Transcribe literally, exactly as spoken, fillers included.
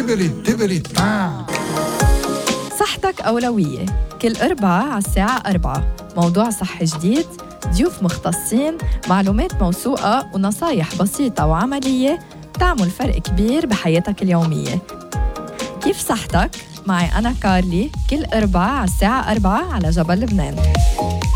تبرد تبرد تا. صحتك أولوية، كل أربعة على الساعة أربعة، موضوع صحي جديد، ضيوف مختصين، معلومات موثوقة ونصايح بسيطة وعملية تعمل فرق كبير بحياتك اليومية. كيف صحتك؟ معي أنا كارلي، كل أربعة على الساعة أربعة على جبل لبنان.